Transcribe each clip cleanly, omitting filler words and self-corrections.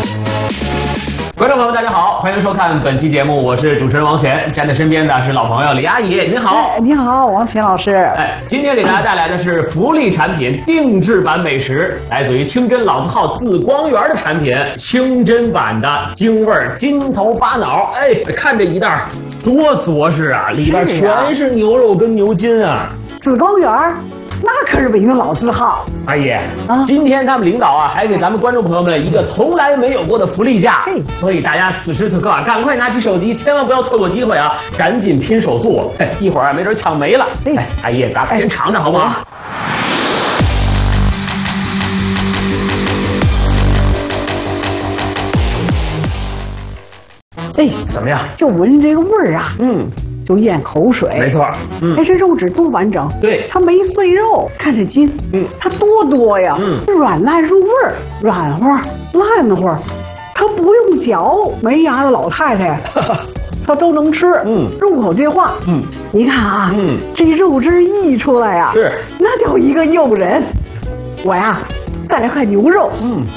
观众朋友们，大家好，欢迎收看本期节目，我是主持人王乾。现在身边的是老朋友李阿姨，您好。 你好，王乾老师。 今天给大家带来的是福利产品定制版美食，来自于清真老字号紫光园的产品，清真版的京味金头巴脑。看这一袋多着实啊，里边全是牛肉跟牛筋啊。 紫光园那可是北京老字号。 阿姨，今天他们领导啊，还给咱们观众朋友们一个从来没有过的福利价，所以大家此时此刻啊，赶快拿起手机，千万不要错过机会啊，赶紧拼手速，一会儿啊，没准抢没了。阿姨，咱们先尝尝好不好？怎么样？ 就闻这个味儿啊，就咽口水。 没错， 这肉质多完整， 对， 它没碎肉。看这筋，它多呀，软烂入味儿，软和烂和，它不用嚼，没牙的老太太，她都能吃，入口即化。你看啊，这肉汁溢出来呀， 是， 那叫一个诱人。我呀，再来块牛肉，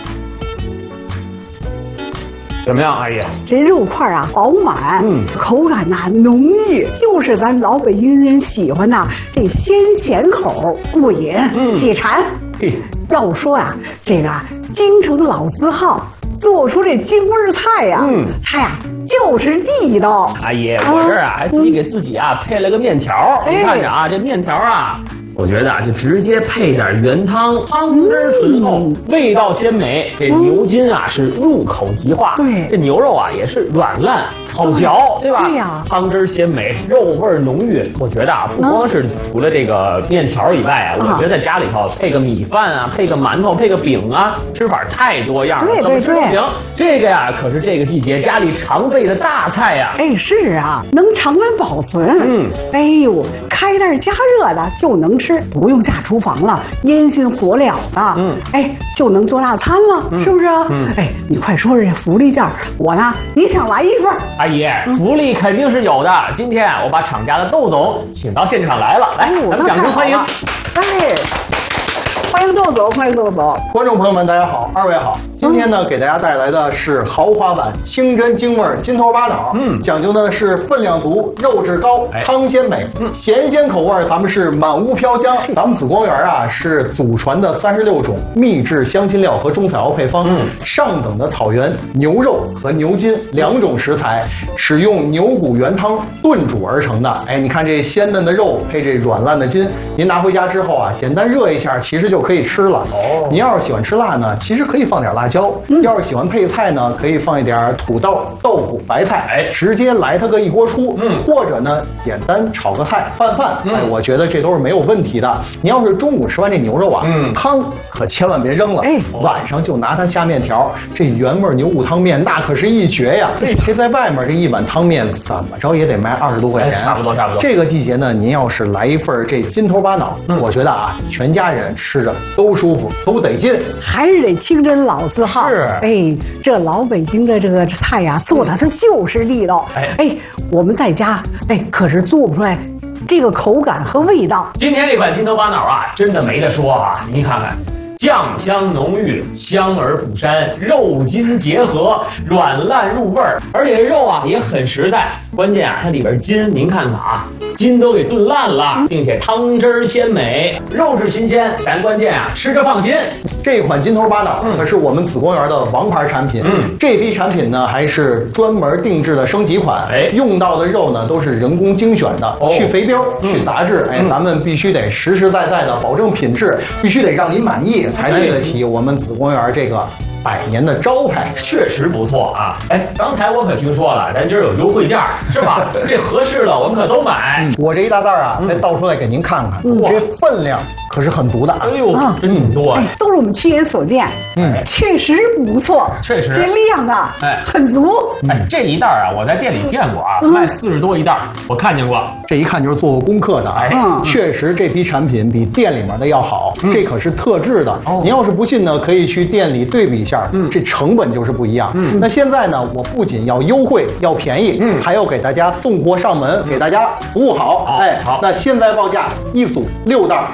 怎么样，阿姨？ 这肉块啊饱满，口感呐浓郁，就是咱老北京人喜欢的这鲜咸口，过瘾，解馋。要说啊，这个京城老字号做出这京味菜呀，它呀就是地道。 阿姨，我这儿啊自己给自己啊配了个面条，你看着啊，这面条啊。我觉得啊，就直接配点原汤，汤汁醇厚，味道鲜美。这牛筋啊是入口即化， 对， 这牛肉啊也是软烂好嚼，对吧？ 对呀， 汤汁鲜美，肉味浓郁。我觉得啊，不光是除了这个面条以外啊，我觉得在家里头配个米饭啊，配个馒头，配个饼啊，吃法太多样了，怎么吃都行。这个呀，可是这个季节家里常备的大菜呀。 是啊，能常温保存。开袋加热的就能吃。不用下厨房了，烟熏火燎的，就能做大餐了，是不是？你快说说这福利价，我呢也想来一份。 阿姨，福利肯定是有的。今天我把厂家的窦总请到现场来了，来，咱们掌声欢迎。 欢迎窦总，欢迎窦总。 观众朋友们，大家好，二位好。今天呢，给大家带来的是豪华版清真京味金头巴脑，讲究的是分量足、肉质高、汤鲜美，咸鲜口味咱们是满屋飘香。咱们紫光园啊是祖传的36种秘制香辛料和中草药配方，上等的草原牛肉和牛筋2种食材，使用牛骨原汤炖煮而成的。你看这鲜嫩的肉配这软烂的筋，您拿回家之后啊，简单热一下，其实就可以吃了。您要是喜欢吃辣呢，其实可以放点辣椒；要是喜欢配菜呢，可以放一点土豆、豆腐、白菜，直接来它个一锅出。或者呢，简单炒个菜拌饭，我觉得这都是没有问题的。您要是中午吃完这牛肉啊，汤可千万别扔了，晚上就拿它下面条。这原味牛骨汤面那可是一绝呀！这在外面这一碗汤面怎么着也得卖20多块钱， 差不多。 这个季节呢，您要是来一份这金头巴脑，我觉得啊，全家人吃着都舒服，都得劲。 还是得清真老字号。 是， 这老北京的这个菜呀，做的它就是地道。我们在家可是做不出来这个口感和味道。 今天这款金头巴脑啊，真的没得说啊！您看看。酱香浓郁，香而不膻，肉筋结合，软烂入味儿，而且肉啊也很实在。关键啊，它里边筋，您看看啊，筋都给炖烂了，并且汤汁鲜美，肉质新鲜。咱关键啊，吃着放心。 这款金头巴脑可是我们紫光园的王牌产品。这批产品呢还是专门定制的升级款。用到的肉呢都是人工精选的，去肥膘、去杂质。咱们必须得实实在在的保证品质，必须得让您满意。才对得起我们紫光园这个100年的招牌。 确实不错啊！刚才我可听说了，咱今儿有优惠价是吧？这合适了，我们可都买。 我这一大袋啊，再倒出来给您看看，这分量可是很足的。 真多！ 都是我们亲眼所见，确实不错， 确实这量啊，很足。 这一袋啊，我在店里见过啊，卖40多一袋，我看见过。 这一看就是做过功课的啊。确实这批产品比店里面的要好，这可是特制的。您要是不信呢，可以去店里对比一下，这成本就是不一样。那现在呢，我不仅要优惠，要便宜，还要给大家送货上门，给大家服务好。好，那现在报价一组6袋不到200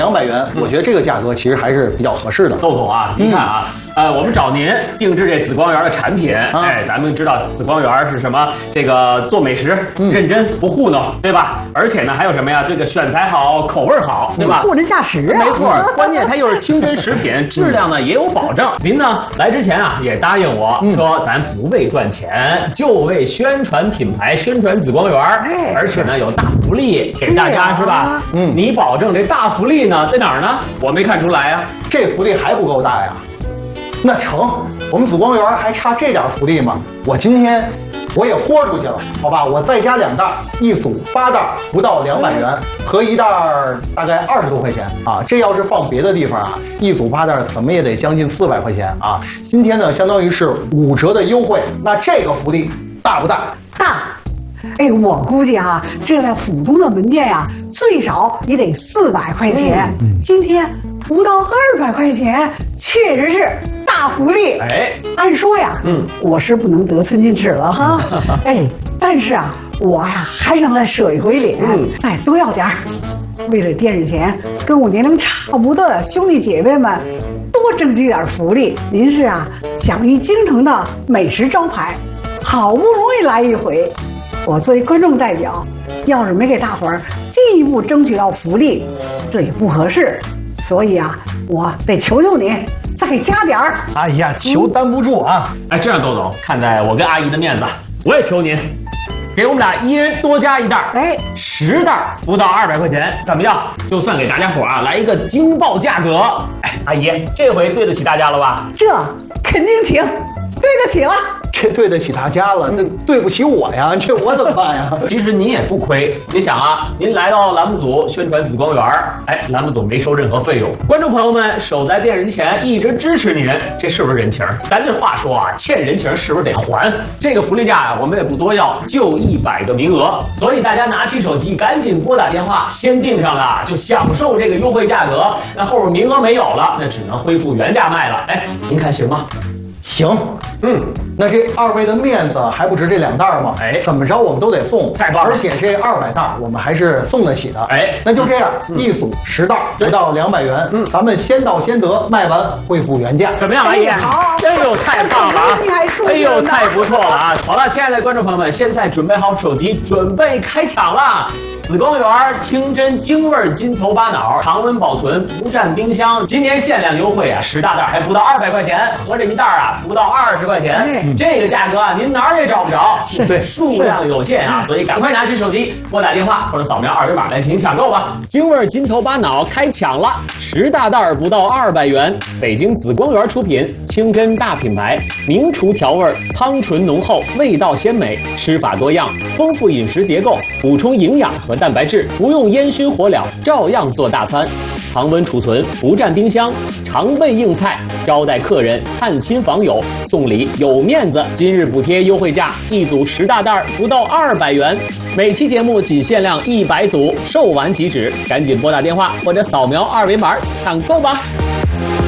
200元，我觉得这个价格其实还是比较合适的。 窦总啊，您看啊，我们找您定制这紫光园的产品，哎，咱们知道紫光园是什么？这个做美食认真不糊弄，对吧？而且呢，还有什么呀？这个选材好，口味好，对吧？ 货真价实啊！ 没错，关键它又是清真食品，质量呢也有保证。您呢来之前啊也答应我说，咱不为赚钱，就为宣传品牌、宣传紫光园，而且呢有大福利给大家，是吧？你保证这大福利呢在哪儿呢？我没看出来啊， 这福利还不够大呀？那成，我们紫光园还差这点福利吗？我今天我也豁出去了，好吧，我再加2袋，一组8袋，不到200元，合一袋大概20多块钱啊。这要是放别的地方啊，一组8袋怎么也得将近400块钱啊。今天呢，相当于是5折的优惠，那这个福利大不大？ 大。哎，我估计啊，这在普通的门店呀，最少也得400块钱。今天不到200块钱，确实是大福利。 哎， 按说呀，我是不能得寸进尺了哈。哎，但是啊，我呀还想再舍一回脸，再多要点儿。为了电视前跟我年龄差不多的兄弟姐妹们多争取点福利，您是啊享誉京城的美食招牌，好不容易来一回。我作为观众代表，要是没给大伙儿进一步争取到福利，这也不合适。所以啊，我得求求您，再给加点儿。 哎呀，求担不住啊！ 哎，这样，窦总，看在我跟阿姨的面子，我也求您，给我们俩一人多加1袋。哎，10袋不到200块钱，怎么样？就算给大家伙啊来一个惊爆价格。哎，阿姨，这回对得起大家了吧？ 这肯定行，对得起了。 这对得起大家了，那对不起我呀，这我怎么办呀？ 其实您也不亏，你想啊，您来到栏目组宣传紫光园，哎，栏目组没收任何费用，观众朋友们守在电视机前一直支持您，这是不是人情？咱这话说啊，欠人情是不是得还？这个福利价啊，我们也不多要，就100个名额，所以大家拿起手机赶紧拨打电话，先订上了就享受这个优惠价格。那后边名额没有了，那只能恢复原价卖了。哎，您看行吗？ 行，那这2位的面子还不值这2袋吗？哎，怎么着我们都得送， 太棒了！ 而且这200袋我们还是送得起的。哎，那就这样，一组10袋，不到200元，咱们先到先得，卖完恢复原价， 怎么样，阿姨？ 好， 哎呦，太棒了啊！哎呦，太不错了啊！好了，亲爱的观众朋友们，现在准备好手机，准备开抢了。紫光园清真京味金头巴脑，常温保存，不占冰箱。今年限量优惠啊，10大袋还不到200块钱，合着1袋啊不到20块钱。这个价格啊，您哪儿也找不着。 对， 数量有限啊，所以赶快拿起手机拨打电话或者扫描2维码来进行抢购吧。京味金头巴脑开抢了，10大袋不到200元。北京紫光园出品，清真大品牌，名厨调味，汤醇浓厚，味道鲜美，吃法多样，丰富饮食结构，补充营养和蛋白质，不用烟熏火燎，照样做大餐。常温储存，不占冰箱，常备硬菜，招待客人、探亲访友，送礼有面子。今日补贴优惠价，一组10大袋不到200元。每期节目仅限量100组，售完即止，赶紧拨打电话或者扫描2维码抢购吧。